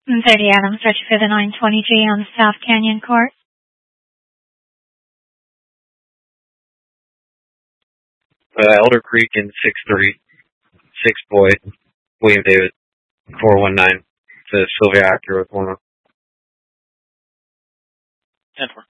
30 Adams, search for the 920G on South Canyon Court. Elder Creek in 6-3, 6 Boyd, William David, 419. It's a Sylvia Acura with 1. 10-4.